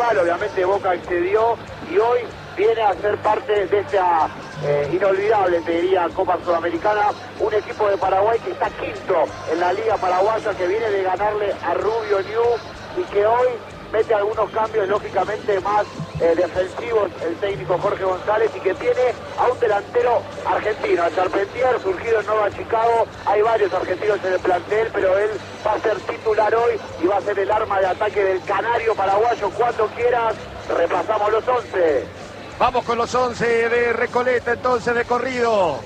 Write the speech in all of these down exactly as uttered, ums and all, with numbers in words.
rival. Obviamente Boca excedió y hoy viene a ser parte de esta eh, inolvidable, te diría, Copa Sudamericana. Un equipo de Paraguay que está quinto en la Liga Paraguaya, que viene de ganarle a Rubio Ñu y que hoy mete algunos cambios lógicamente más eh, defensivos el técnico Jorge González, y que tiene a un delantero argentino, a Charpentier, surgido en Nueva Chicago. Hay varios argentinos en el plantel, pero él va a ser titular hoy y va a ser el arma de ataque del canario paraguayo. Cuando quieras, repasamos los once. Vamos con los once de Recoleta, entonces, de corrido.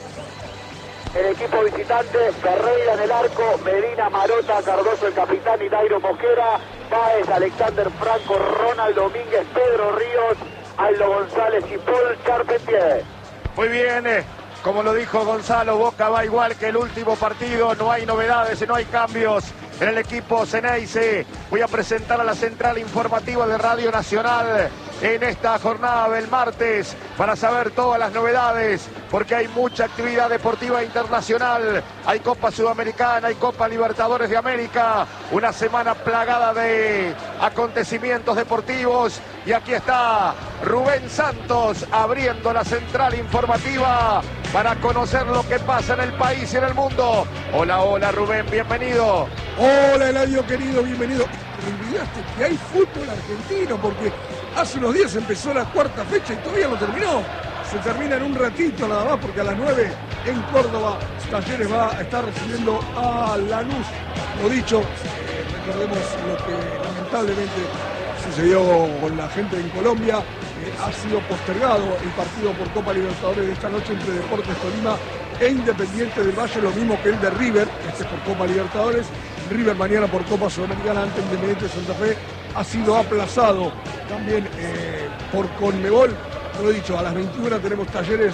El equipo visitante: Ferreira en el arco, Medina, Marota, Cardoso el capitán y Dairo Mosquera, Páez, Alexander Franco, Ronald Domínguez, Pedro Ríos, Aldo González y Paul Charpentier. Muy bien, eh, como lo dijo Gonzalo, Boca va igual que el último partido, no hay novedades, no hay cambios en el equipo Ceneice. Voy a presentar a la central informativa de Radio Nacional en esta jornada del martes para saber todas las novedades, porque hay mucha actividad deportiva internacional. Hay Copa Sudamericana, hay Copa Libertadores de América, una semana plagada de acontecimientos deportivos, y aquí está Rubén Santos abriendo la central informativa para conocer lo que pasa en el país y en el mundo. Hola, hola Rubén, bienvenido. Hola Eladio querido, bienvenido. Olvidaste que hay fútbol argentino, porque hace unos días empezó la cuarta fecha y todavía no terminó. Se termina en un ratito nada más, porque a las nueve en Córdoba Talleres va a estar recibiendo a Lanús. Lo dicho, eh, recordemos lo que lamentablemente sucedió con la gente en Colombia. Eh, ha sido postergado el partido por Copa Libertadores de esta noche entre Deportes Tolima e Independiente del Valle, lo mismo que el de River, este es por Copa Libertadores. River mañana por Copa Sudamericana ante Independiente de Santa Fe ha sido aplazado también eh, por Conmebol. Lo he dicho, a las veintiuna tenemos Talleres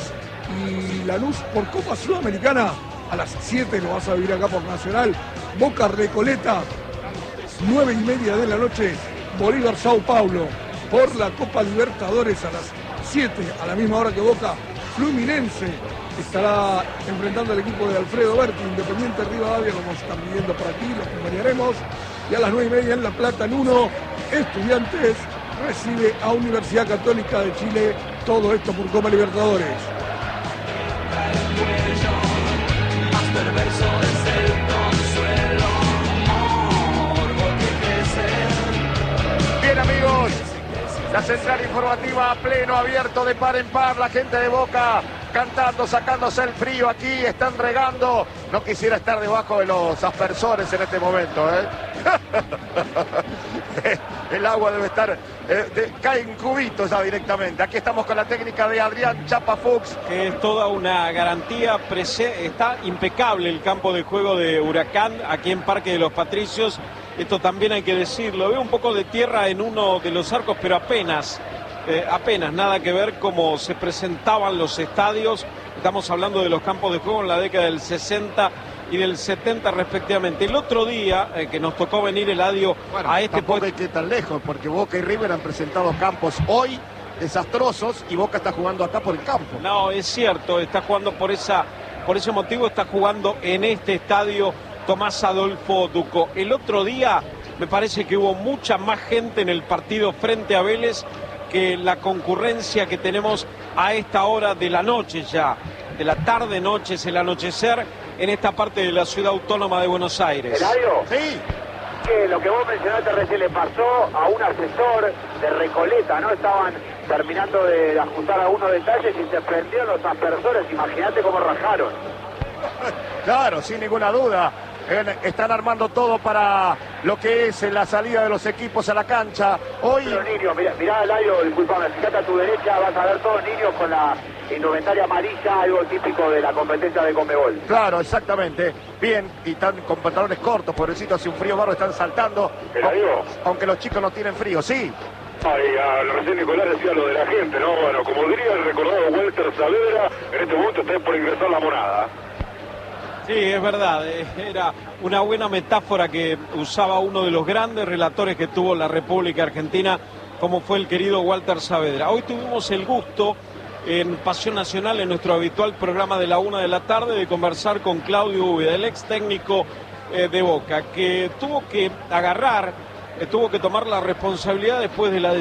y Lanús por Copa Sudamericana. A las siete lo vas a vivir acá por Nacional. Boca Recoleta, nueve y media de la noche. Bolívar Sao Paulo por la Copa Libertadores a las siete, a la misma hora que Boca. Fluminense estará enfrentando al equipo de Alfredo Berti. Independiente Rivadavia, lo vamos a estar viendo por aquí, lo acompañaremos. Y a las nueve y media en La Plata, en uno, Estudiantes recibe a Universidad Católica de Chile. Todo esto por Copa Libertadores. Bien, amigos, la central informativa a pleno, abierto de par en par. La gente de Boca cantando, sacándose el frío aquí, están regando. No quisiera estar debajo de los aspersores en este momento, ¿eh? El agua debe estar, eh, de, cae en cubitos ya directamente. Aquí estamos con la técnica de Adrián Chapa Fuchs. Es toda una garantía, está impecable el campo de juego de Huracán aquí en Parque de los Patricios. Esto también hay que decirlo, veo un poco de tierra en uno de los arcos, pero apenas, eh, apenas, nada que ver cómo se presentaban los estadios. Estamos hablando de los campos de juego en la década del sesenta y del setenta respectivamente. El otro día eh, que nos tocó venir, Eladio, bueno, a este puesto. Hay que ir tan lejos, porque Boca y River han presentado campos hoy desastrosos y Boca está jugando acá por el campo. No, es cierto, está jugando por esa, por ese motivo, está jugando en este estadio Tomás Adolfo Ducó. El otro día me parece que hubo mucha más gente en el partido frente a Vélez que la concurrencia que tenemos a esta hora de la noche ya, de la tarde-noche, es el anochecer en esta parte de la ciudad autónoma de Buenos Aires. ¿Eladio? Sí. Que lo que vos mencionaste recién le pasó a un asesor de Recoleta, ¿no? Estaban terminando de ajustar algunos detalles y se prendieron los aspersores. Imagínate cómo rajaron. Claro, sin ninguna duda. Están armando todo para lo que es la salida de los equipos a la cancha. Hoy... Pero niños, mirá, mirá Eladio, disculpame, fíjate a tu derecha, vas a ver todos niños con la indumentaria amarilla, algo típico de la competencia de Conmebol. Claro, exactamente. Bien, y están con pantalones cortos, pobrecitos, hace un frío barro, están saltando. Eladio. Aunque los chicos no tienen frío, sí. Ay, a, recién Nicolás decía lo de la gente, ¿no? Bueno, como diría el recordado Walter Saavedra, en este momento está por ingresar la monada. Sí, es verdad, era una buena metáfora que usaba uno de los grandes relatores que tuvo la República Argentina, como fue el querido Walter Saavedra. Hoy tuvimos el gusto en Pasión Nacional, en nuestro habitual programa de la una de la tarde, de conversar con Claudio Úbeda, el ex técnico eh, de Boca, que tuvo que agarrar, eh, tuvo que tomar la responsabilidad después de la decisión